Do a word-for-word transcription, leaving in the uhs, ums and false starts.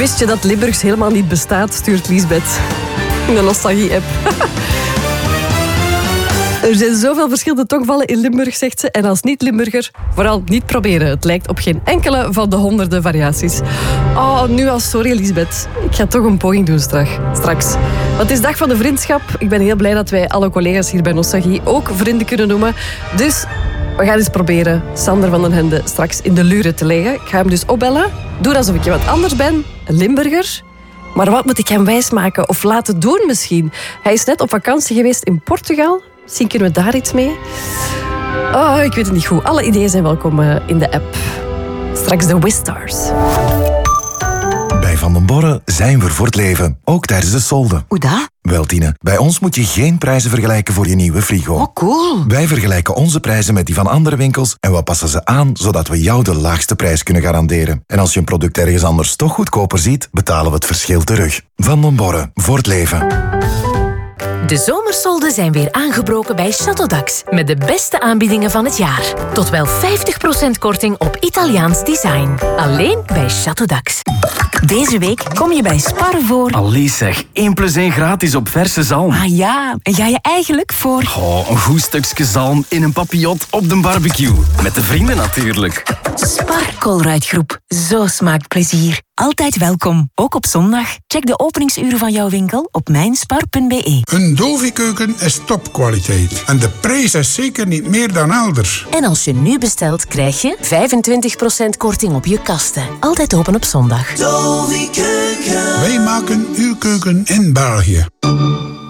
Wist je dat Limburgs helemaal niet bestaat, stuurt Liesbeth. In de nostalgie-app. Er zijn zoveel verschillende tongvallen in Limburg, zegt ze. En als niet-Limburger, vooral niet proberen. Het lijkt op geen enkele van de honderden variaties. Oh, nu al sorry, Lisbeth. Ik ga toch een poging doen straks. Want het is dag van de vriendschap. Ik ben heel blij dat wij alle collega's hier bij Nostalgie ook vrienden kunnen noemen. Dus we gaan eens proberen Sander van den Hende straks in de luren te leggen. Ik ga hem dus opbellen. Doe alsof ik wat anders ben. Een Limburger. Maar wat moet ik hem wijsmaken of laten doen misschien? Hij is net op vakantie geweest in Portugal. Misschien kunnen we daar iets mee. Oh, ik weet het niet goed. Alle ideeën zijn welkom in de app. Straks de Wistars. Bij Van den Borre zijn we voor het leven. Ook tijdens de solden. Hoe dat? Wel, Tine, bij ons moet je geen prijzen vergelijken voor je nieuwe frigo. Oh, cool. Wij vergelijken onze prijzen met die van andere winkels en we passen ze aan, zodat we jou de laagste prijs kunnen garanderen. En als je een product ergens anders toch goedkoper ziet, betalen we het verschil terug. Van den Borre, voor het leven. De zomersolden zijn weer aangebroken bij Chateau d'Ax. Met de beste aanbiedingen van het jaar. Tot wel vijftig procent korting op Italiaans design. Alleen bij Chateau d'Ax. Deze week kom je bij Spar voor... Allee zeg, één plus één gratis op verse zalm. Ah ja, en ga je eigenlijk voor... Oh, een goed stukje zalm in een papillot op de barbecue. Met de vrienden natuurlijk. Spar Colruyt-groep. Zo smaakt plezier. Altijd welkom, ook op zondag. Check de openingsuren van jouw winkel op mijnspar punt b e. Een Dovi-keuken is topkwaliteit. En de prijs is zeker niet meer dan elders. En als je nu bestelt, krijg je vijfentwintig procent korting op je kasten. Altijd open op zondag. Wij maken uw keuken in België.